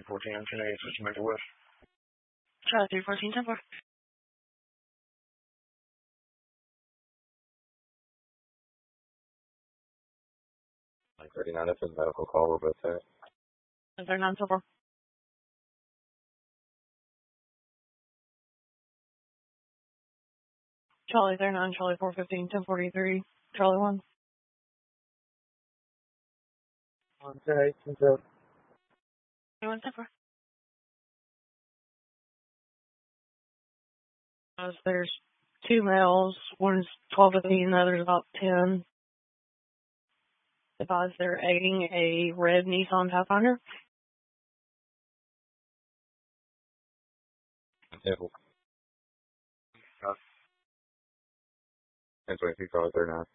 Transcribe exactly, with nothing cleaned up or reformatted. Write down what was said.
fourteen, I'm ten eight, switching back to West. Charlie three fourteen, ten four. Like thirty-nine, that's a medical call, we're both set. thirty-nine, ten four. Charlie thirty-nine, Charlie four fifteen, ten forty-three, Charlie one. On ten eight, ten seven. one, ten four. Uh, there's two males. One is twelve to fifteen, the other is about ten. Advise they're aiding a red Nissan Pathfinder. Table. ten twenty-two, Charlie thirty-nine.